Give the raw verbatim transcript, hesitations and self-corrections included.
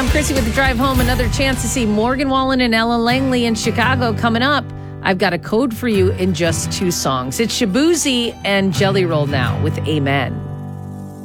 I'm Chrissy with the drive home. Another chance to see Morgan Wallen and Ella Langley in Chicago coming up. I've got a code for you in just two songs. It's Shaboozey and Jelly Roll now with Amen.